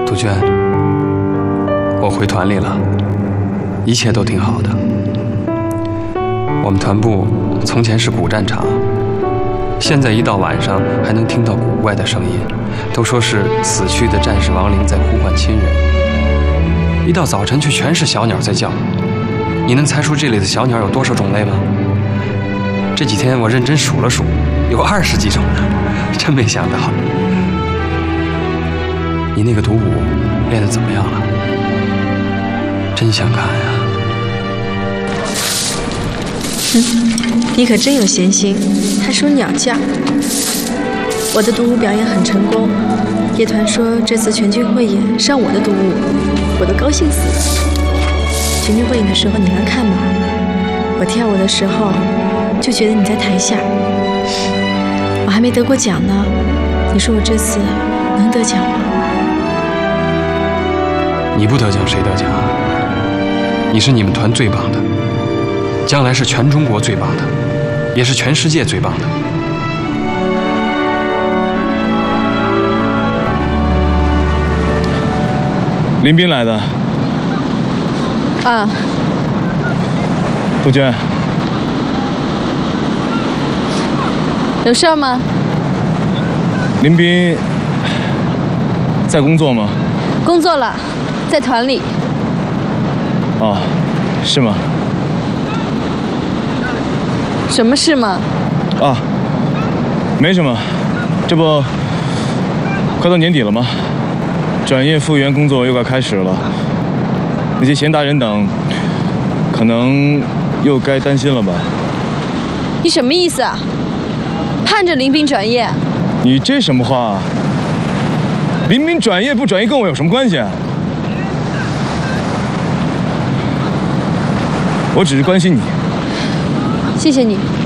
杜鹃，我回团里了，一切都挺好的。我们团部从前是古战场，现在一到晚上还能听到古怪的声音，都说是死去的战士亡灵在呼唤亲人。一到早晨却全是小鸟在叫。你能猜出这里的小鸟有多少种类吗？这几天我认真数了数，有20几种呢，真没想到。你那个独舞练得怎么样了？真想看呀！ 你可真有闲心，还说鸟叫。我的独舞表演很成功，乐团说这次全军汇演上我的独舞，我都高兴死了。全军汇演的时候你来看吗？我跳舞的时候就觉得你在台下。我还没得过奖呢，你说我这次能得奖吗？ 你不得奖谁得奖？你是你们团最棒的，将来是全中国最棒的，也是全世界最棒的。 林斌来的。 啊。 杜鹃， 有事吗？ 林斌在工作吗？ 工作了，在团里。 哦，是吗？ 什么事吗？ 啊，没什么，这不快到年底了吗？转业复员工作又该开始了，那些闲达人等可能又该担心了吧？ 你什么意思啊？盼着林斌转业？ 你这什么话啊？林斌转业不转业跟我有什么关系啊？我只是关心你。 谢谢你。